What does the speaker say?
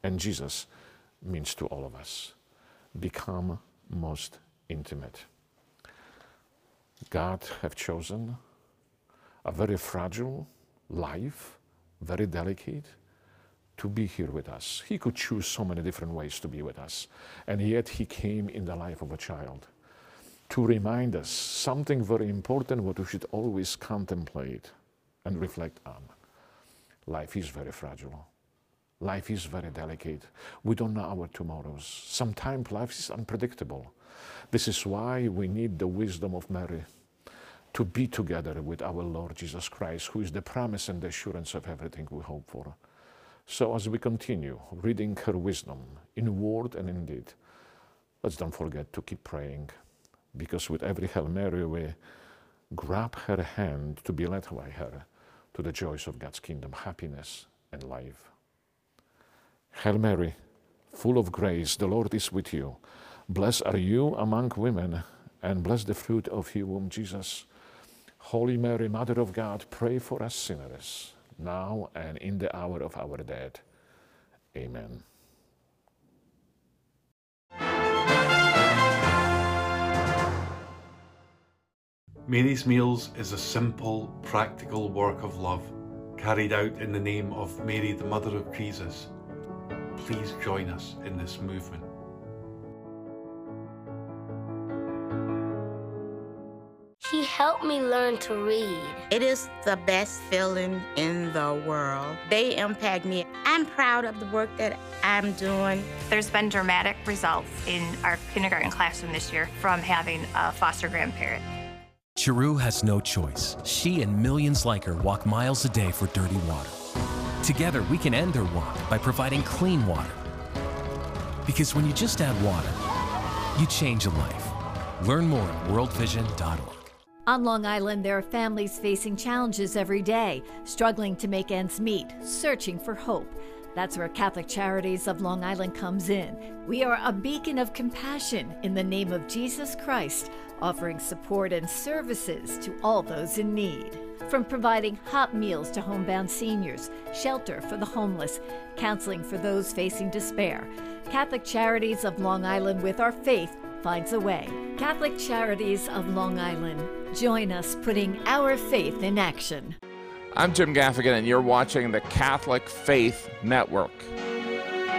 and Jesus means to all of us. Become most intimate. God have chosen a very fragile life, very delicate, to be here with us. He could choose so many different ways to be with us, and yet he came in the life of a child to remind us something very important what we should always contemplate and reflect on. Life is very fragile. Life is very delicate. We don't know our tomorrows. Sometimes life is unpredictable. This is why we need the wisdom of Mary to be together with our Lord Jesus Christ, who is the promise and the assurance of everything we hope for. So as we continue reading her wisdom in word and in deed, let's don't forget to keep praying, because with every Hail Mary we grab her hand to be led by her to the joys of God's kingdom, happiness and life. Hail Mary, full of grace, the Lord is with you. Blessed are you among women, and blessed the fruit of your womb, Jesus. Holy Mary, Mother of God, pray for us sinners, now and in the hour of our death. Amen. Mary's Meals is a simple, practical work of love carried out in the name of Mary, the Mother of Jesus. Please join us in this movement. She helped me learn to read. It is the best feeling in the world. They impact me. I'm proud of the work that I'm doing. There's been dramatic results in our kindergarten classroom this year from having a foster grandparent. Chiru has no choice. She and millions like her walk miles a day for dirty water. Together, we can end their walk by providing clean water. Because when you just add water, you change a life. Learn more at worldvision.org. On Long Island, there are families facing challenges every day, struggling to make ends meet, searching for hope. That's where Catholic Charities of Long Island comes in. We are a beacon of compassion in the name of Jesus Christ, offering support and services to all those in need. From providing hot meals to homebound seniors, shelter for the homeless, counseling for those facing despair, Catholic Charities of Long Island, with our faith, finds a way. Catholic Charities of Long Island. Join us putting our faith in action. I'm Jim Gaffigan, and you're watching the Catholic Faith Network.